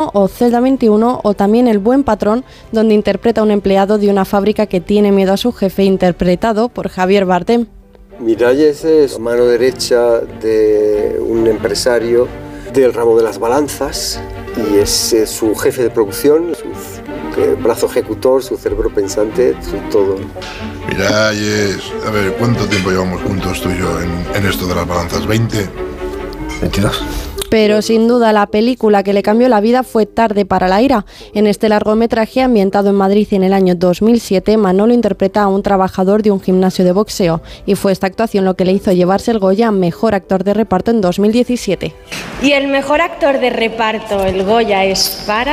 21 o Celda 21 o también El buen patrón, donde interpreta a un empleado de una fábrica que tiene miedo a su jefe, interpretado por Javier Bardem. Miralles es mano derecha de un empresario del ramo de las balanzas y es su jefe de producción, su brazo ejecutor, su cerebro pensante, su todo. Miralles, a ver, ¿cuánto tiempo llevamos juntos tú y yo en esto de las balanzas? ¿20? 22. Pero sin duda la película que le cambió la vida fue Tarde para la ira. En este largometraje ambientado en Madrid en el año 2007, Manolo interpreta a un trabajador de un gimnasio de boxeo y fue esta actuación lo que le hizo llevarse el Goya a Mejor Actor de Reparto en 2017. Y el Mejor Actor de Reparto, el Goya, es para...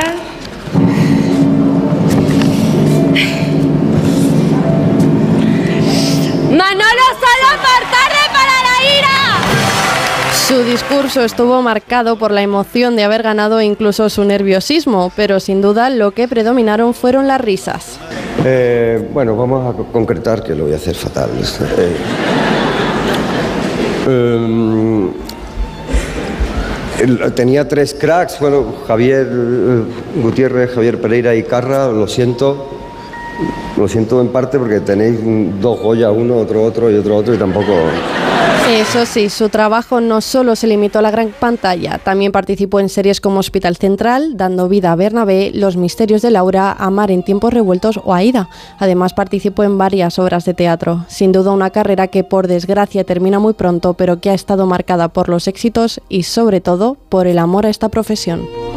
¡Manolo Salazar, Tarde para la ira! Su discurso estuvo marcado por la emoción de haber ganado e incluso su nerviosismo, pero sin duda lo que predominaron fueron las risas. Bueno, vamos a concretar que lo voy a hacer fatal. Tenía 3 cracks, bueno, Javier Gutiérrez, Javier Pereira y Carra, lo siento en parte porque tenéis 2 Goya, uno, otro y otro y tampoco... Eso sí, su trabajo no solo se limitó a la gran pantalla, también participó en series como Hospital Central, dando vida a Bernabé, Los misterios de Laura, Amar en tiempos revueltos o Aída. Además participó en varias obras de teatro. Sin duda una carrera que por desgracia termina muy pronto, pero que ha estado marcada por los éxitos y sobre todo por el amor a esta profesión.